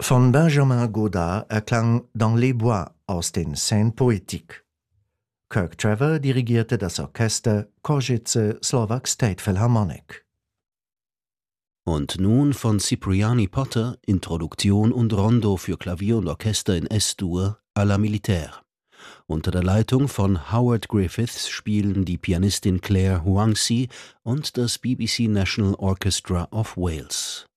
Von Benjamin Godard erklang Dans les Bois aus den Scènes Poétiques. Kirk Trevor dirigierte das Orchester Košice Slovak State Philharmonic. Und nun von Cipriani Potter Introduktion und Rondo für Klavier und Orchester in S-Dur à la Militaire. Unter der Leitung von Howard Griffiths spielen die Pianistin Claire Huangsi und das BBC National Orchestra of Wales.